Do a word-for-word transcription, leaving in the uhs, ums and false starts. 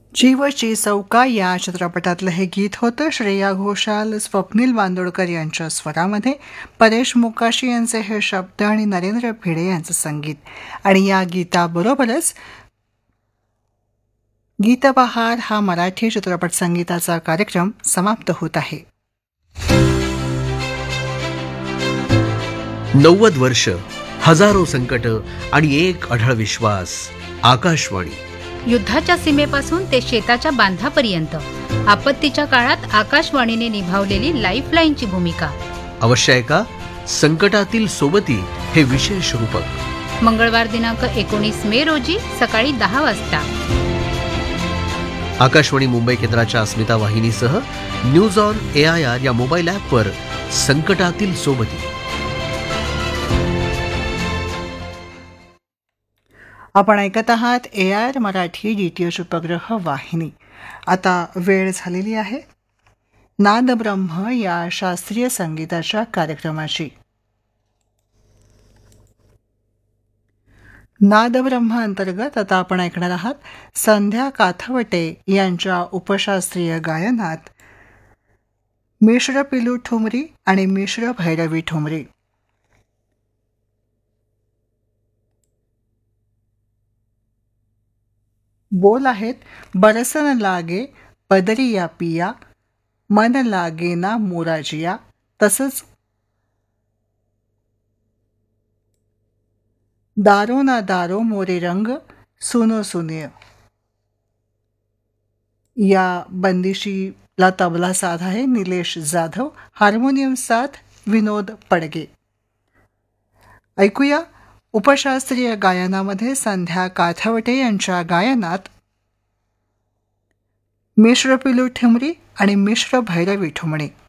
जीवची चौका या चित्रपटातलं हे गीत होतं. श्रेया घोषाल, स्वप्नील बांदोडकर यांच्या स्वरामध्ये, परेश मोकाशी यांचे हे शब्द आणि नरेंद्र भिडे यांचं संगीत. आणि या गीताबरोबरच गीतबहार हा मराठी चित्रपट संगीताचा कार्यक्रम समाप्त होत आहे. नव्वद वर्ष, हजारो संकट आणि एक अढळ विश्वास. आकाशवाणी. युद्धाच्या सीमेपासून ते शेताच्या बांधापर्यंत आपत्तीच्या काळात आकाशवाणीने निभावलेली लाईफलाईनची भूमिका. अवश्य ऐका संकटातील सोबती हे विशेष रूपक. मंगळवार दिनांक एकोणीस मे रोजी सकाळी दहा वाजता आकाशवाणी मुंबई केंद्राच्या अस्मिता वाहिनीसह news on A I R या मोबाईल ॲपवर संकटातील सोबती. आपण ऐकत आहात ए आर मराठी डीटीएच उपग्रह वाहिनी. आता वेळ झालेली आहे नादब्रह्म या शास्त्रीय संगीताच्या कार्यक्रमाची. नादब्रह्म अंतर्गत आता आपण ऐकणार आहात संध्या काथवटे यांच्या उपशास्त्रीय गायनात मिश्र पिलू ठुमरी आणि मिश्र भैरवी ठुमरी. बोल आहेत बरसन लागे पदरिया पिया, मन लागे ना मोराजिया, तसंच दारो ना दारो मोरे रंग सुनो सुनिय. या बंदिशीला तबला साथ आहे निलेश जाधव, हार्मोनियम साथ विनोद पडगे. ऐकूया उपशास्त्रीय गायनामध्ये संध्या काथवटे यांच्या गायनात मिश्र पिलू ठुमरी आणि मिश्र भैरवी ठुमरी.